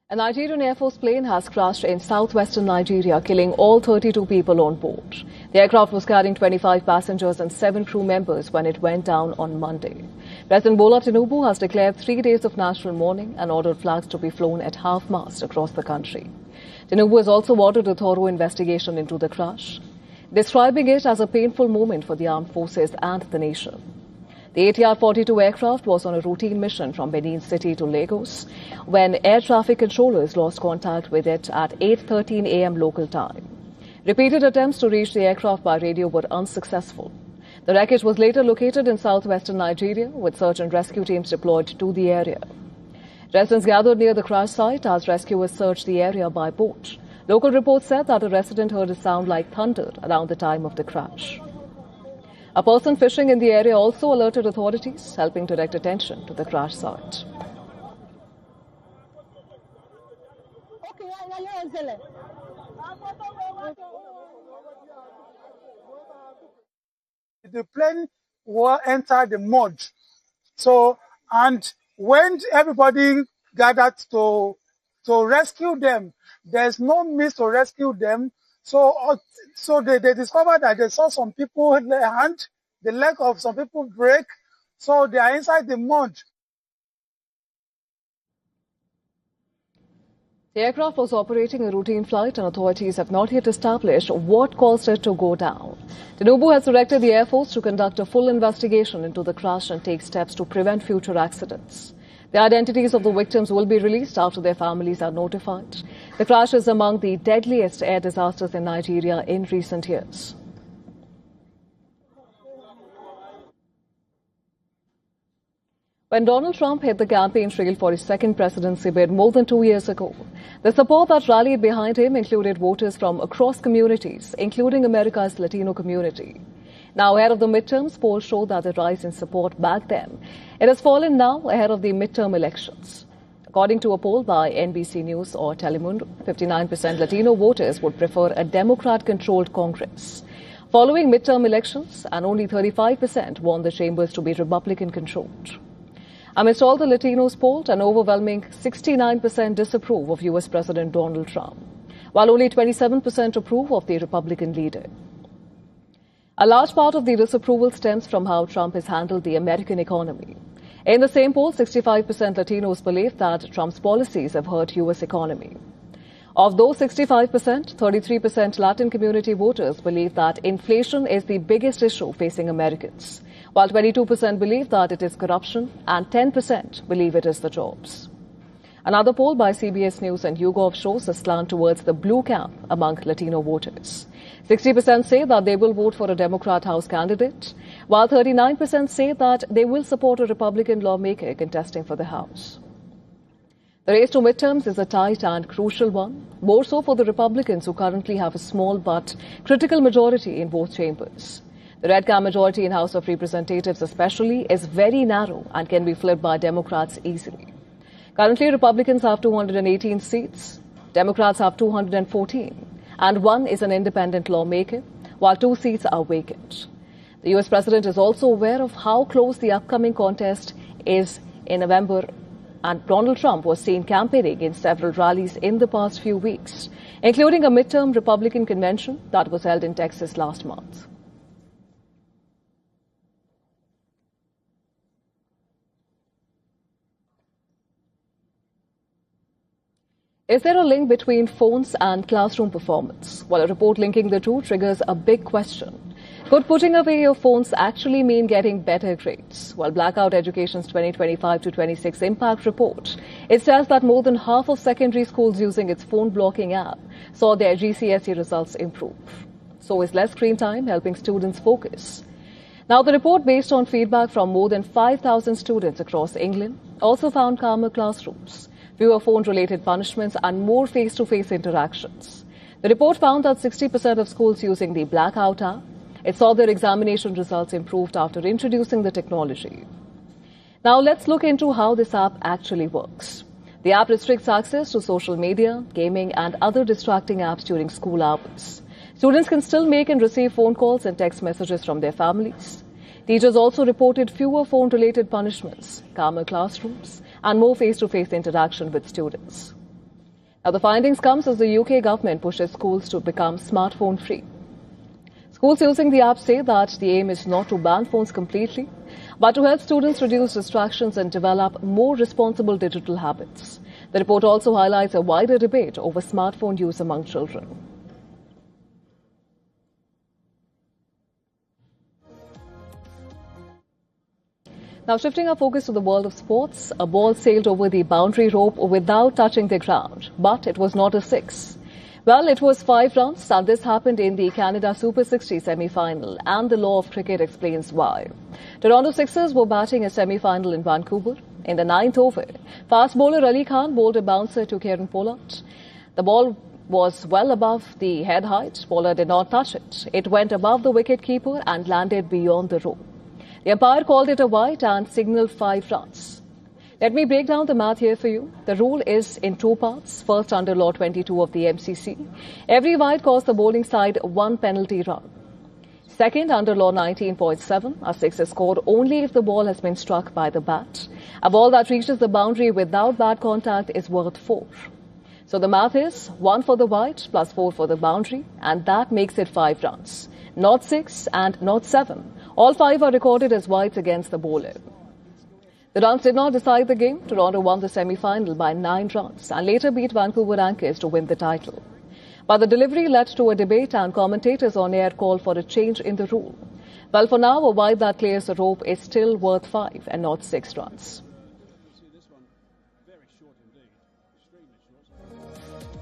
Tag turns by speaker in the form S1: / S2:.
S1: A Nigerian Air Force plane has crashed in southwestern Nigeria, killing all 32 people on board. The aircraft was carrying 25 passengers and 7 crew members when it went down on Monday. President Bola Tinubu has declared 3 days of national mourning and ordered flags to be flown at half-mast across the country. Tinubu has also ordered a thorough investigation into the crash, describing it as a painful moment for the armed forces and the nation. The ATR-42 aircraft was on a routine mission from Benin City to Lagos when air traffic controllers lost contact with it at 8:13 a.m. local time. Repeated attempts to reach the aircraft by radio were unsuccessful. The wreckage was later located in southwestern Nigeria, with search and rescue teams deployed to the area. Residents gathered near the crash site as rescuers searched the area by boat. Local reports said that a resident heard a sound like thunder around the time of the crash. A person fishing in the area also alerted authorities, helping direct attention to the crash site.
S2: The plane will enter the mud. And when everybody gathered to rescue them, there's no means to rescue them. So they discovered that they saw some people, the leg of some people break, so they are inside the mud.
S1: The aircraft was operating a routine flight and authorities have not yet established what caused it to go down. Tinubu has directed the Air Force to conduct a full investigation into the crash and take steps to prevent future accidents. The identities of the victims will be released after their families are notified. The crash is among the deadliest air disasters in Nigeria in recent years. When Donald Trump hit the campaign trail for his second presidency bid more than 2 years ago, the support that rallied behind him included voters from across communities, including America's Latino community. Now, ahead of the midterms, polls show that the rise in support back then. It has fallen now ahead of the midterm elections. According to a poll by NBC News or Telemundo, 59% Latino voters would prefer a Democrat-controlled Congress. Following midterm elections, and only 35% want the chambers to be Republican-controlled. Amidst all the Latinos polled, an overwhelming 69% disapprove of U.S. President Donald Trump, while only 27% approve of the Republican leader. A large part of the disapproval stems from how Trump has handled the American economy. In the same poll, 65% Latinos believe that Trump's policies have hurt U.S. economy. Of those 65%, 33% Latin community voters believe that inflation is the biggest issue facing Americans, while 22% believe that it is corruption and 10% believe it is the jobs. Another poll by CBS News and YouGov shows a slant towards the blue camp among Latino voters. 60% say that they will vote for a Democrat House candidate, while 39% say that they will support a Republican lawmaker contesting for the House. The race to midterms is a tight and crucial one, more so for the Republicans who currently have a small but critical majority in both chambers. The red cap majority in House of Representatives especially is very narrow and can be flipped by Democrats easily. Currently, Republicans have 218 seats, Democrats have 214, and one is an independent lawmaker, while 2 seats are vacant. The U.S. President is also aware of how close the upcoming contest is in November, and Donald Trump was seen campaigning in several rallies in the past few weeks, including a midterm Republican convention that was held in Texas last month. Is there a link between phones and classroom performance? Well, a report linking the two triggers a big question. Could putting away your phones actually mean getting better grades? Well, Blackout Education's 2025-26 Impact Report, it says that more than half of secondary schools using its phone blocking app saw their GCSE results improve. So is less screen time helping students focus? Now, the report, based on feedback from more than 5,000 students across England, also found calmer classrooms, fewer phone-related punishments and more face-to-face interactions. The report found that 60% of schools using the Blackout app, it saw their examination results improved after introducing the technology. Now let's look into how this app actually works. The app restricts access to social media, gaming and other distracting apps during school hours. Students can still make and receive phone calls and text messages from their families. Teachers also reported fewer phone-related punishments, calmer classrooms, and more face-to-face interaction with students. Now, the findings comes as the UK government pushes schools to become smartphone-free. Schools using the app say that the aim is not to ban phones completely, but to help students reduce distractions and develop more responsible digital habits. The report also highlights a wider debate over smartphone use among children. Now, shifting our focus to the world of sports, a ball sailed over the boundary rope without touching the ground, but it was not a six. Well, it was 5 runs, and this happened in the Canada Super 60 semi-final, and the law of cricket explains why. Toronto Sixers were batting a semi-final in Vancouver. In the 9th over, fast bowler Ali Khan bowled a bouncer to Kieron Pollard. The ball was well above the head height. Pollard did not touch it. It went above the wicket-keeper and landed beyond the rope. The umpire called it a wide and signalled 5 runs. Let me break down the math here for you. The rule is in 2 parts. First, under Law 22 of the MCC, every wide costs the bowling side 1 penalty run. Second, under Law 19.7, a 6 is scored only if the ball has been struck by the bat. A ball that reaches the boundary without bat contact is worth 4. So the math is 1 for the wide plus 4 for the boundary, and that makes it 5 runs. Not 6 and not 7. All 5 are recorded as wides against the bowler. The runs did not decide the game. Toronto won the semi-final by 9 runs and later beat Vancouver Anchors to win the title. But the delivery led to a debate, and commentators on air called for a change in the rule. Well, for now, a wide that clears the rope is still worth 5 and not 6 runs.